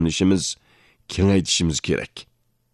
işimiz, kengaytishimiz kerak.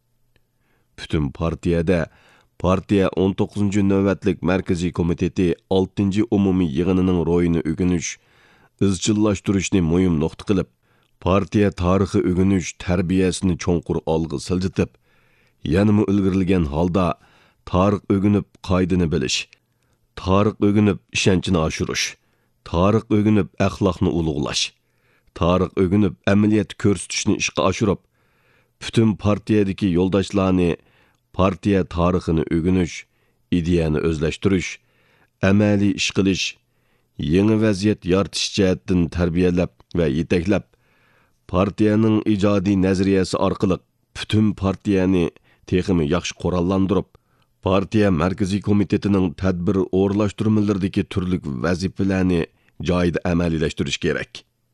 Bütün partiyada partiya 19. növbetlik Merkezi Komiteti 6. umumiy yig'inining ro'yini o'g'inish, izchillashtirishni muhim nuqta qilib, partiya tarixi o'g'inish tarbiyasini cho'nqur olg'a siljitib, yanama ilgirilgan holda tarix o'g'inib qoidani bilish, tarix o'g'inib ishonchni oshirish, tarix o'g'inib axloqni ulug'lash, tarix o'g'inib amaliyat ko'rsatishni ishga oshirib, bütün partiyadagi yo'ldoshlarni partiya tarixini o'g'inish, ideyani o'zlashtirish, amaliy ish qilish, yangi vaziyat yaratish jihatdan tarbiyalab va yetaklab, partiyaning ijodiy nazariyasi orqali bütün partiyani texmi yaxshi qurollantirib, partiya Markaziy komitetining tadbir o'rlashtirmalaridagi turli vazifalarni joyida amaliylashtirish kerak.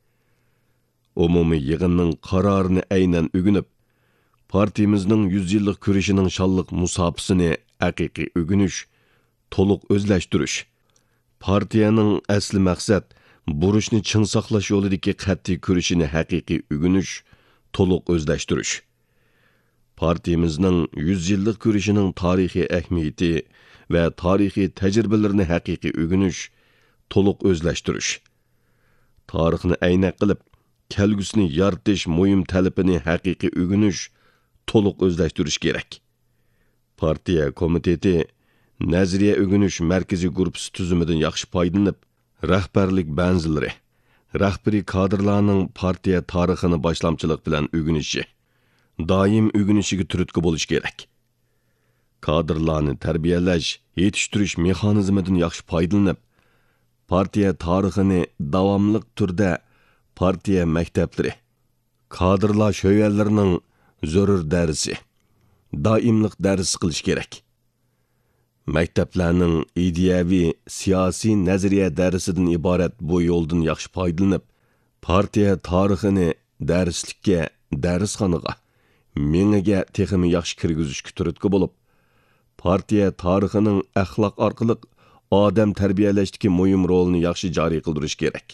Umumiy yig'inning qarorini aynan o'g'inib, partiyamizning 100 yillik kurashining shonliq musofasini haqiqiy o'g'inish, to'liq o'zlashtirish, partiyaning asli maqsad burishni chin saqlash yo'lidagi qat'iy kurashini haqiqiy o'g'inish, to'liq o'zlashtirish. Partiyamizning 100 yillik kurashining tarixiy ahamiyati va tarixiy tajribalarini haqiqiy o'g'inish, to'liq o'zlashtirish. Tarixni aynak qilib, kelgusini yaratish muhim talabini haqiqiy o'g'inish, to'liq o'zlashtirish kerak. Partiya komiteti nazariya o'g'inish markaziy guruhi tuzumidan yaxshi foydalanib, rahbarlik banzilari, rahbariy kadrlarning partiya tarixini boshlamchilik bilan o'g'inishi, doim o'g'inishiga turtki bo'lish kerak. Kadrlarni tarbiyalash, yetishtirish mexanizmidan yaxshi foydalanib, partiya tarixini davomli turda partiya maktablari, kadrlar sho'yalarining zarur darsi, doimlik dars qilish kerak. Maktablarning ideyaviy, siyosiy nazariya darsidan iborat bu yo'ldan yaxshi foydalanib, partiya tarixini darslikka, darsxonaga, menga texmi yaxshi kirgizishga turtki bo'lib, partiya tarixining axloq orqali odam tarbiyalashdagi muhim rolini yaxshi joriy qildirish kerak.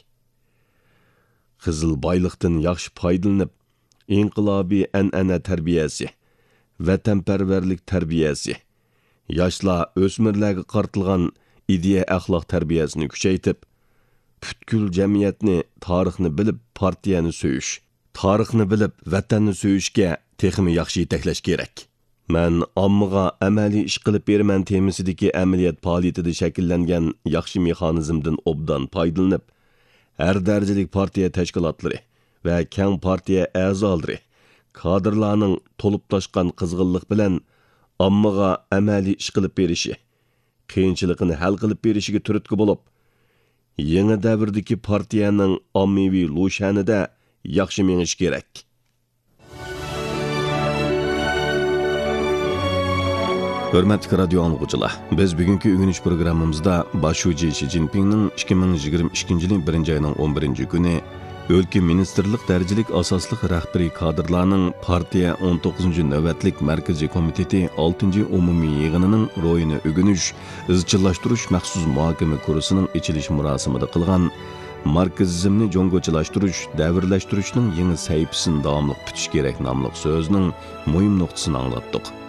Qizil boyliqdan yaxshi foydalanib, inqilobiy an'ana tarbiyasi, vatanparvarlik tarbiyasi, yoshlar o'smirlarga qartilgan ideya axloq tarbiyasini kuchaytib, butkul jamiyatni tarixni bilib partiyani so'yish, tarixni bilib vatanni so'yishga texmi yaxshi yetaklash kerak. Men ommaga amaliy ish qilib beraman temisidagi amaliyat faoliyatida shakllangan yaxshi mexanizmdan obdan foydalanib, har darajalik partiya tashkilotlari va keng partiya a'zolari kadrlarning to'lib-toshgan qizg'inlik bilan ommaga amaliy ish qilib berishi, qiyinchilikni hal qilib berishiga turtki bo'lib, yangi davrdagi partiyaning ommaviy lo'shanida yaxshi mengish kerak. Hörmətli radio anlıqçılar, biz bugünkü öğünüş programımızda Başuji Xi Jinping'nin 2022 yılın 1. ayının 11. günü өлkə ministerlik dərəcəlik asaslıq rəhbəri kadrlarının partiya 19. növbətlik Mərkəzi Komiteti 6. umumi yığınının ro'yini o'g'inish, izchillashtirish maxsus muhokama kursining ichilish murosimida qilgan markazizmni jo'ng'ichilashtirish, davrlashtirishning yangi sahifasini davomli tutish kerak nomli so'zning muhim nuqtasini anglatdik.